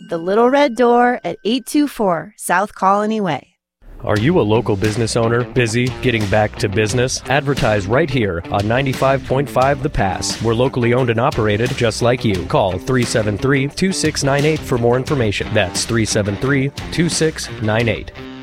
The Little Red Door at 824 South Colony Way. Are you a local business owner, busy, getting back to business? Advertise right here on 95.5 The Pass. We're locally owned and operated just like you. Call 373-2698 for more information. That's 373-2698.